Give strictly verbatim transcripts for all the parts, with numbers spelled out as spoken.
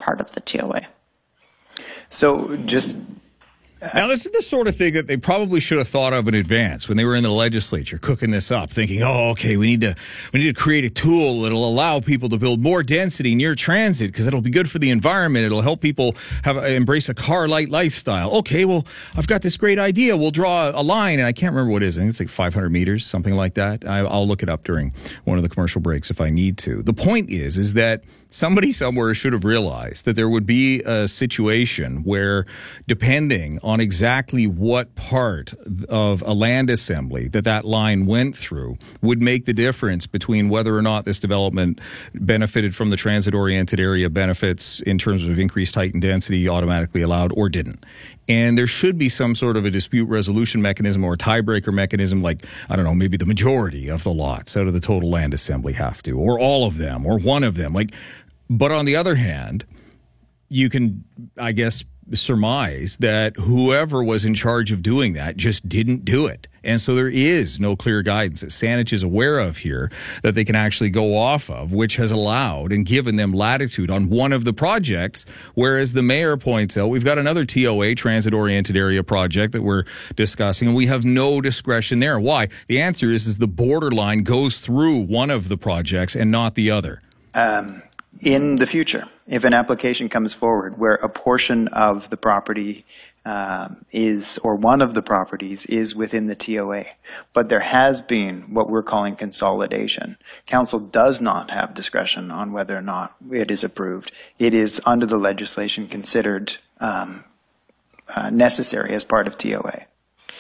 part of the T O A. So just... Now, this is the sort of thing that they probably should have thought of in advance when they were in the legislature cooking this up, thinking, oh, okay, we need to we need to create a tool that'll allow people to build more density near transit because it'll be good for the environment. It'll help people have embrace a car-light lifestyle. Okay, well, I've got this great idea. We'll draw a line, and I can't remember what it is. I think it's like five hundred meters, something like that. I, I'll look it up during one of the commercial breaks if I need to. The point is, is that somebody somewhere should have realized that there would be a situation where, depending on exactly what part of a land assembly that that line went through, would make the difference between whether or not this development benefited from the transit-oriented area benefits in terms of increased height and density automatically allowed or didn't. And there should be some sort of a dispute resolution mechanism or a tiebreaker mechanism, like, I don't know, maybe the majority of the lots out of the total land assembly have to, or all of them, or one of them. Like, but on the other hand, you can, I guess, surmise that whoever was in charge of doing that just didn't do it. And so there is no clear guidance that Saanich is aware of here that they can actually go off of, which has allowed and given them latitude on one of the projects, whereas the mayor points out we've got another T O A, transit-oriented area project, that we're discussing, and we have no discretion there. Why? The answer is, is the borderline goes through one of the projects and not the other. Um, in the future, if an application comes forward where a portion of the property um, is, or one of the properties is within the T O A, but there has been what we're calling consolidation, council does not have discretion on whether or not it is approved. It is under the legislation considered um, uh, necessary as part of T O A.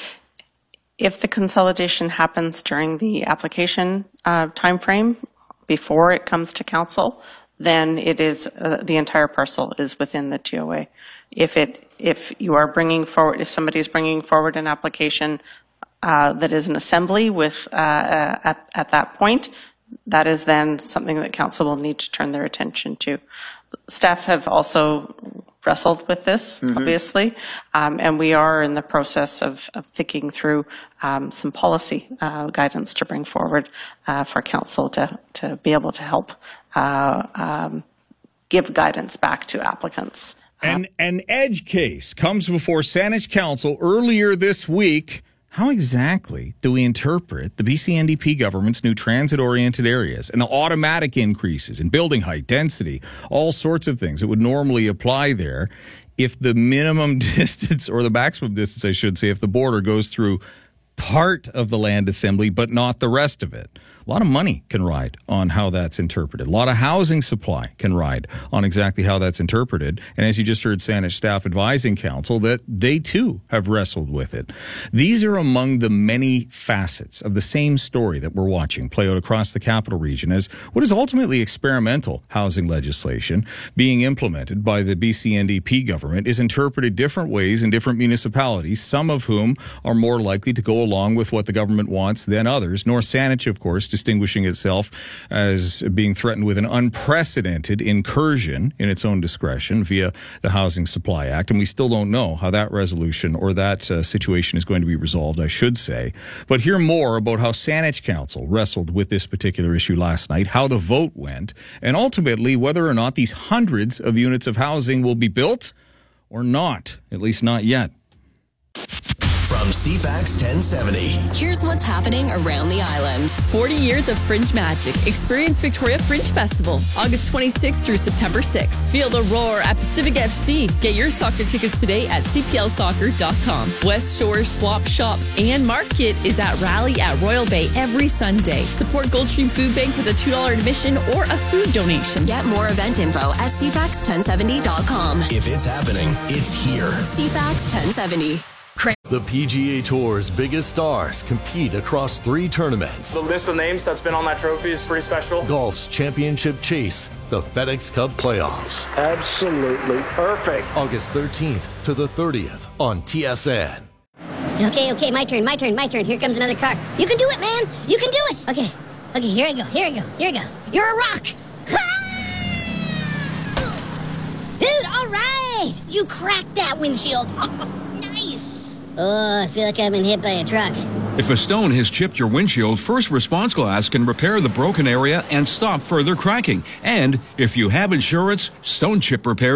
If the consolidation happens during the application uh, timeframe, before it comes to council, then it is uh, the entire parcel is within the T O A. If it if you are bringing forward, if somebody is bringing forward an application uh, that is an assembly with uh, uh, at at that point, that is then something that council will need to turn their attention to. Staff have also wrestled with this, mm-hmm. obviously, um, and we are in the process of, of thinking through um, some policy uh, guidance to bring forward uh, for council to, to be able to help uh, um, give guidance back to applicants. An, an edge case comes before Saanich Council earlier this week. How exactly do we interpret the B C N D P government's new transit-oriented areas and the automatic increases in building height, density, all sorts of things that would normally apply there if the minimum distance, or the maximum distance, I should say, if the border goes through part of the land assembly but not the rest of it? A lot of money can ride on how that's interpreted. A lot of housing supply can ride on exactly how that's interpreted. And as you just heard Saanich staff advising council, that they too have wrestled with it. These are among the many facets of the same story that we're watching play out across the capital region as what is ultimately experimental housing legislation being implemented by the B C N D P government is interpreted different ways in different municipalities, some of whom are more likely to go along with what the government wants than others. North Saanich, of course, distinguishing itself as being threatened with an unprecedented incursion in its own discretion via the Housing Supply Act. And we still don't know how that resolution or that uh, situation is going to be resolved, I should say. But hear more about how Saanich Council wrestled with this particular issue last night, how the vote went, and ultimately whether or not these hundreds of units of housing will be built or not, at least not yet. From C FAX ten seventy. Here's what's happening around the island. forty years of Fringe magic. Experience Victoria Fringe Festival, August twenty-sixth through September sixth. Feel the roar at Pacific F C. Get your soccer tickets today at c p l soccer dot com. West Shore Swap Shop and Market is at Rally at Royal Bay every Sunday. Support Goldstream Food Bank with a two dollars admission or a food donation. Get more event info at c fax ten seventy dot com. If it's happening, it's here. C FAX ten seventy. The P G A Tour's biggest stars compete across three tournaments. The list of names that's been on that trophy is pretty special. Golf's championship chase, the FedEx Cup playoffs. Absolutely perfect. August thirteenth to the thirtieth on T S N. Okay, okay, my turn, my turn, my turn. Here comes another car. You can do it, man. You can do it. Okay, okay, here I go, here I go, here I go. You're a rock. Dude, all right. You cracked that windshield. Oh, I feel like I've been hit by a truck. If a stone has chipped your windshield, First Response Glass can repair the broken area and stop further cracking. And if you have insurance, stone chip repair